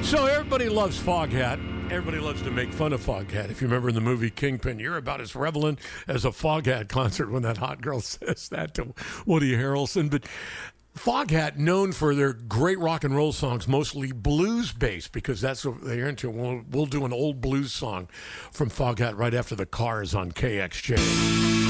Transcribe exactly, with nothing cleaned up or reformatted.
So everybody loves Foghat. Everybody loves to make fun of Foghat. If you remember in the movie Kingpin, you're about as relevant as a Foghat concert when that hot girl says that to Woody Harrelson. But Foghat, known for their great rock and roll songs, mostly blues-based, because that's what they're into. We'll, we'll do an old blues song from Foghat right after the Cars on K X J.